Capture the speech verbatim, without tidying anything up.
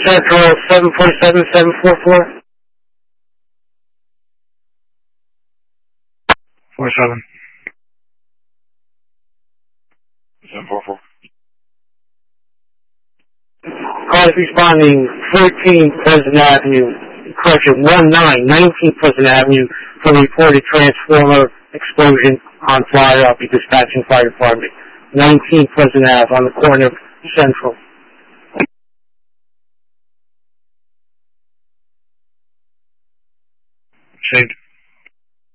Central, seven four seven, seven four four. Four seven. Seven four four. Cars responding fourteen Pleasant Avenue, correction, one nine, nineteen Pleasant Avenue for reported transformer explosion on fire. I'll be dispatching fire department. nineteen Pleasant Ave on the corner of Central. Saved.